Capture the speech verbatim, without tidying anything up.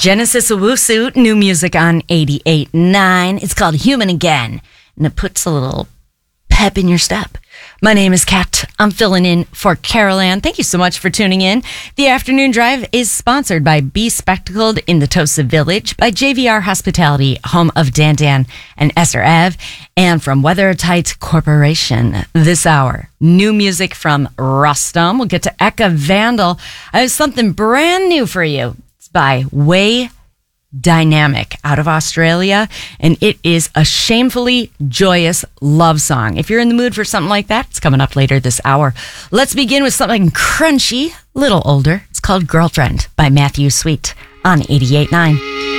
Genesis Owusu, new music on eighty-eight point nine. It's called Human Again, and it puts a little pep in your step. My name is Kat. I'm filling in for Carol Ann. Thank you so much for tuning in. The Afternoon Drive is sponsored by Be Spectacled in the Tosa Village, by J V R Hospitality, home of Dan Dan and Esther Ave, and from Weathertight Corporation. This hour, new music from Rustum. We'll get to Eka Vandal. I have something brand new for you. It's by Way Dynamic out of Australia, and it is a shamefully joyous love song. If you're in the mood for something like that, it's coming up later this hour. Let's begin with something crunchy, little older. It's called Girlfriend by Matthew Sweet on eighty-eight point nine.